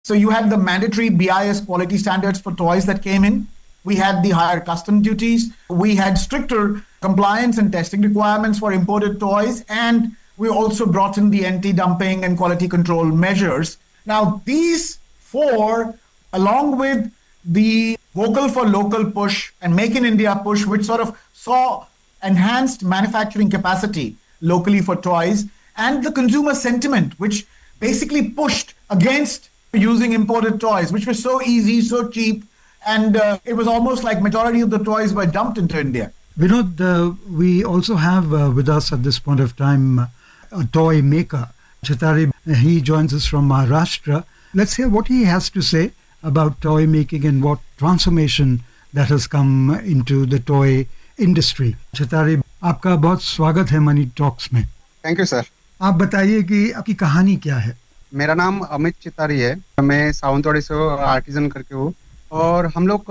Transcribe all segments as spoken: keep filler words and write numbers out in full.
So you had the mandatory B I S quality standards for toys that came in. We had the higher custom duties. We had stricter compliance and testing requirements for imported toys. And we also brought in the anti-dumping and quality control measures. Now, these four, along with the vocal for local push and make in India push, which sort of saw enhanced manufacturing capacity locally for toys, and the consumer sentiment, which basically pushed against using imported toys, which was so easy, so cheap, and uh, it was almost like majority of the toys were dumped into India. Vinod, uh, we also have uh, with us at this point of time uh, a toy maker, Chitari. He joins us from Maharashtra. Let's hear what he has to say about toy making and what transformation that has come into the toy industry. Chitari, आपका बहुत स्वागत है money talks में. Thank you sir. आप बताइए कि आपकी कहानी क्या है. मेरा नाम अमित चितारी है. मैं सावंतवाड़ी से आर्टिजन करके हूँ और हम लोग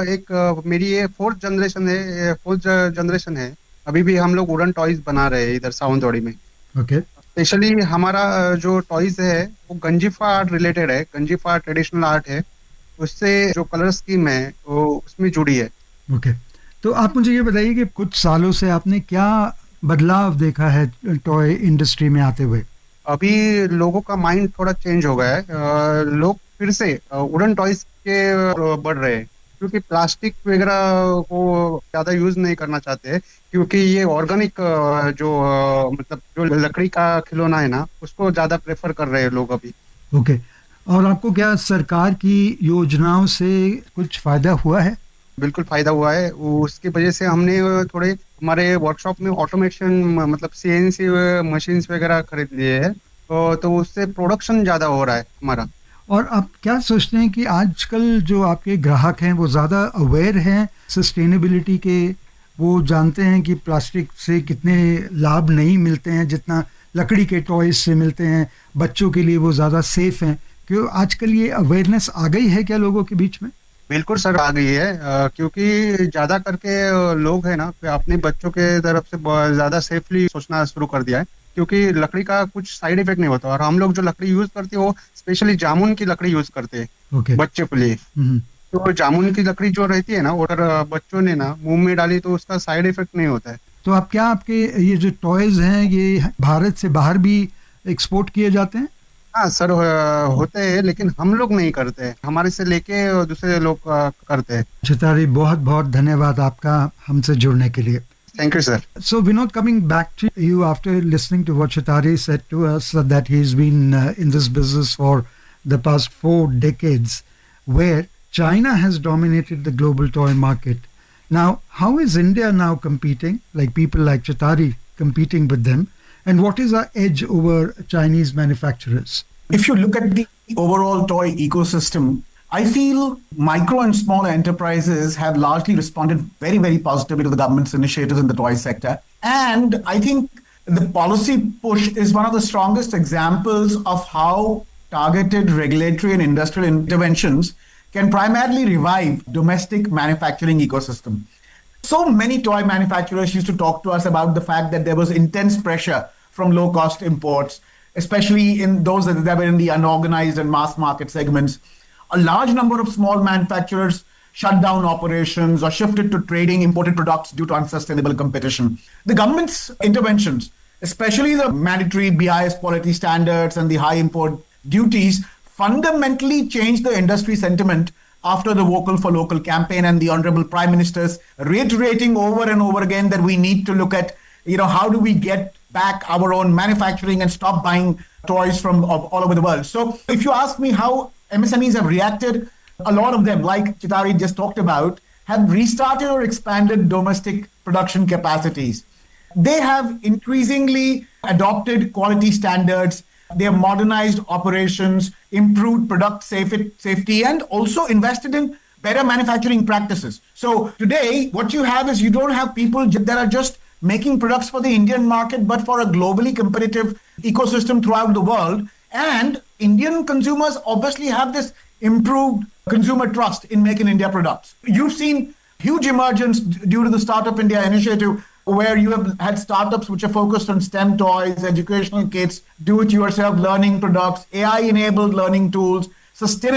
एक मेरी ये फोर्थ जनरेशन है फोर्थ जनरेशन है. अभी भी हम लोग वुडन टॉयज बना रहे हैं इधर सावंतवाड़ी में. ओके. स्पेशली हमारा जो टॉयज है वो गंजीफा आर्ट रिलेटेड है. गंजीफा ट्रेडिशनल आर्ट है, उससे जो कलर स्कीम है वो उसमें जुड़ी है. ओके. तो आप मुझे ये बताइए कि कुछ सालों से आपने क्या बदलाव देखा है टॉय इंडस्ट्री में आते हुए. अभी लोगों का माइंड थोड़ा चेंज हो गया है. लोग फिर से वुडन टॉयज के बढ़ रहे हैं क्योंकि प्लास्टिक वगैरह को ज्यादा यूज नहीं करना चाहते, क्योंकि ये ऑर्गेनिक जो मतलब जो लकड़ी का खिलौना है ना, उसको ज्यादा प्रेफर कर रहे हैं लोग अभी. ओके. और आपको क्या सरकार की योजनाओं से कुछ फायदा हुआ है? बिल्कुल फायदा हुआ है. उसकी वजह से हमने थोड़े हमारे वर्कशॉप में ऑटोमेशन मतलब सीएनसी मशीन्स वगैरह खरीद लिए हैं, तो उससे प्रोडक्शन ज्यादा हो रहा है हमारा. और आप क्या सोचते हैं कि आजकल जो आपके ग्राहक हैं वो ज़्यादा अवेयर हैं सस्टेनेबिलिटी के? वो जानते हैं कि प्लास्टिक से कितने लाभ नहीं मिलते हैं जितना लकड़ी के टॉयज से मिलते हैं, बच्चों के लिए वो ज़्यादा सेफ हैं? क्यों आजकल ये अवेयरनेस आ गई है क्या लोगों के बीच में? बिल्कुल सर, आ गई है, क्योंकि ज्यादा करके लोग है ना अपने बच्चों के तरफ से ज्यादा सेफली सोचना शुरू कर दिया है, क्योंकि लकड़ी का कुछ साइड इफेक्ट नहीं होता. और हम लोग जो लकड़ी यूज करते हैं वो स्पेशली जामुन की लकड़ी यूज करते हैं. okay. बच्चे के लिए. तो जामुन की लकड़ी जो रहती है ना, अगर बच्चों ने ना मुंह में डाली तो उसका साइड इफेक्ट नहीं होता है. तो आप क्या आपके ये जो टॉयज हैं ये भारत से बाहर भी एक्सपोर्ट किए जाते हैं? हाँ सर, होते हैं, लेकिन हम लोग नहीं करते. हमारे से लेके दूसरे लोग करते हैं. चितारी, बहुत बहुत धन्यवाद आपका हमसे जुड़ने के लिए. Thank you, sir. So, Vinod, coming back to you after listening to what Chitari said to us, uh, that he's been uh, in this business for the past four decades, where China has dominated the global toy market. Now, how is India now competing, like people like Chitari competing with them, and what is our edge over Chinese manufacturers? If you look at the overall toy ecosystem, I feel micro and small enterprises have largely responded very, very positively to the government's initiatives in the toy sector. And I think the policy push is one of the strongest examples of how targeted regulatory and industrial interventions can primarily revive domestic manufacturing ecosystem. So many toy manufacturers used to talk to us about the fact that there was intense pressure from low-cost imports, especially in those that were in the unorganized and mass market segments. A large number of small manufacturers shut down operations or shifted to trading imported products due to unsustainable competition. The government's interventions, especially the mandatory B I S quality standards and the high import duties, fundamentally changed the industry sentiment after the Vocal for Local campaign and the Honorable Prime Minister's reiterating over and over again that we need to look at, you know, how do we get back our own manufacturing and stop buying toys from all over the world. So if you ask me how M S M Es have reacted, a lot of them, like Chitari just talked about, have restarted or expanded domestic production capacities. They have increasingly adopted quality standards. They have modernized operations, improved product safety, and also invested in better manufacturing practices. So today, what you have is you don't have people that are just making products for the Indian market, but for a globally competitive ecosystem throughout the world. And Indian consumers obviously have this improved consumer trust in Make in India products. You've seen huge emergence due to the Startup India initiative, where you have had startups which are focused on STEM toys, educational kits, do-it-yourself learning products, A I-enabled learning tools, sustainability